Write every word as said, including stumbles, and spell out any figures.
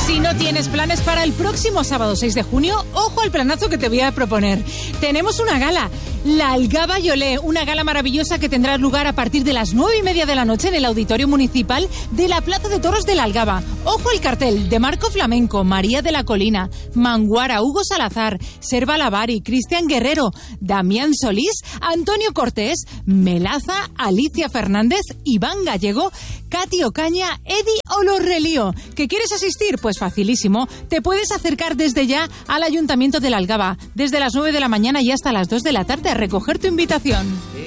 Si no tienes planes para el próximo sábado seis de junio, ojo al planazo que te voy a proponer. Tenemos una gala, la Algaba y Olé, una gala maravillosa que tendrá lugar a partir de las nueve y media de la noche en el Auditorio Municipal de la Plaza de Toros de la Algaba. Ojo al cartel de Marco Flamenco, María de la Colina, Manguara, Hugo Salazar, Serva Lavari, Cristian Guerrero, Damián Solís, Antonio Cortés, Melaza, Alicia Fernández, Iván Gallego, Katy Ocaña, Eddie Olorrelío. ¿Que quieres asistir? Pues facilísimo. Te puedes acercar desde ya al Ayuntamiento de la Algaba, desde las nueve de la mañana y hasta las dos de la tarde a recoger tu invitación.